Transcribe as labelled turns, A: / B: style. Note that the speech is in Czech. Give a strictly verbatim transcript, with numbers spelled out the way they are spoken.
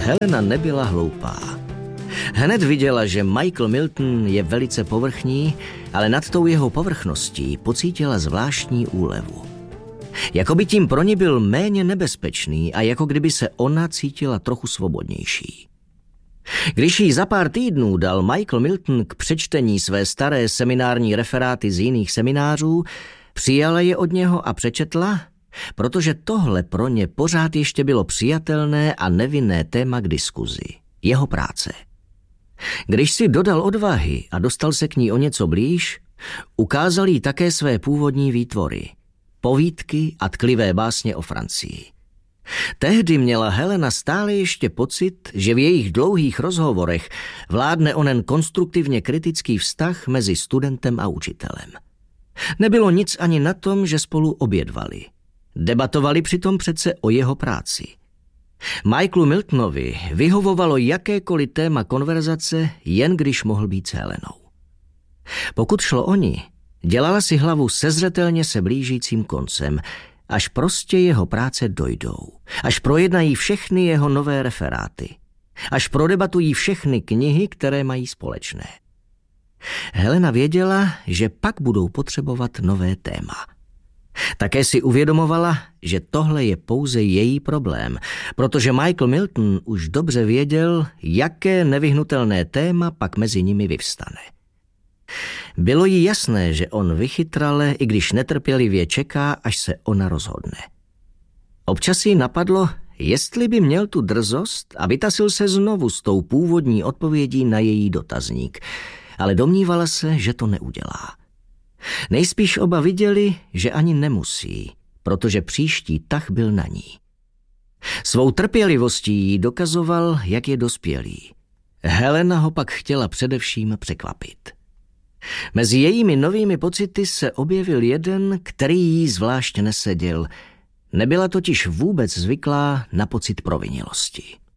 A: Helena nebyla hloupá. Hned viděla, že Michael Milton je velice povrchní, ale nad tou jeho povrchností pocítila zvláštní úlevu. Jako by tím pro ní byl méně nebezpečný a jako kdyby se ona cítila trochu svobodnější. Když jí za pár týdnů dal Michael Milton k přečtení své staré seminární referáty z jiných seminářů, přijala je od něho a přečetla, protože tohle pro ně pořád ještě bylo přijatelné a nevinné téma k diskuzi. Jeho práce. Když si dodal odvahy a dostal se k ní o něco blíž, ukázal jí také své původní výtvory. Povídky a tklivé básně o Francii. Tehdy měla Helena stále ještě pocit, že v jejich dlouhých rozhovorech vládne onen konstruktivně kritický vztah mezi studentem a učitelem. Nebylo nic ani na tom, že spolu obědvali. Debatovali přitom přece o jeho práci. Michaelu Miltonovi vyhovovalo jakékoliv téma konverzace, jen když mohl být s Helenou. Pokud šlo o ní, dělala si hlavu se zřetelně se blížícím koncem, až prostě jeho práce dojdou, až projednají všechny jeho nové referáty, až prodebatují všechny knihy, které mají společné. Helena věděla, že pak budou potřebovat nové téma. Také si uvědomovala, že tohle je pouze její problém, protože Michael Milton už dobře věděl, jaké nevyhnutelné téma pak mezi nimi vyvstane. Bylo jí jasné, že on vychytrale, i když netrpělivě čeká, až se ona rozhodne. Občas jí napadlo, jestli by měl tu drzost a vytasil se znovu s tou původní odpovědí na její dotazník, ale domnívala se, že to neudělá. Nejspíš oba viděli, že ani nemusí, protože příští tah byl na ní. Svou trpělivostí jí dokazoval, jak je dospělý. Helena ho pak chtěla především překvapit. Mezi jejími novými pocity se objevil jeden, který jí zvlášť neseděl. Nebyla totiž vůbec zvyklá na pocit provinilosti.